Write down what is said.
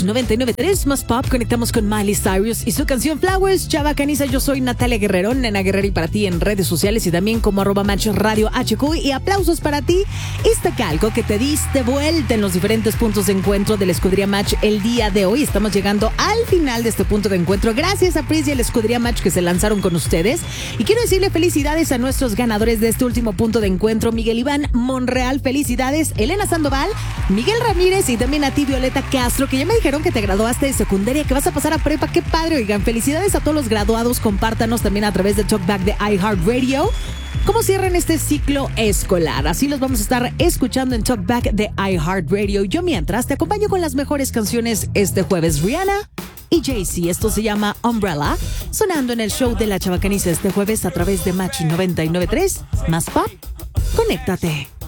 Match 99.3 más pop. Conectamos con Miley Cyrus y su canción Flowers. Chava Caniza, yo soy Natalia Guerrero, Nena Guerrero, y para ti en redes sociales y también como @Match Radio HQ. Y aplausos para ti, calco que te diste vuelta en los diferentes puntos de encuentro de la Escudería Match el día de hoy. Estamos llegando al final de este punto de encuentro. Gracias a Pris y a la Escudería Match que se lanzaron con ustedes. Y quiero decirle felicidades a nuestros ganadores de este último punto de encuentro. Miguel Iván Monreal, felicidades. Elena Sandoval, Miguel Ramírez y también a ti, Violeta Castro, que ya me dijeron que te graduaste de secundaria, que vas a pasar a prepa. ¡Qué padre! Oigan, felicidades a todos los graduados. Compártanos también a través de Talkback de iHeartRadio cómo cierran este ciclo escolar. Así los vamos a estar escuchando en Talkback de iHeartRadio. Yo mientras te acompaño con las mejores canciones este jueves. Rihanna y Jay-Z. Esto se llama Umbrella, sonando en el show de la Chava Caniza este jueves a través de Match 99.3 más pop. Conéctate.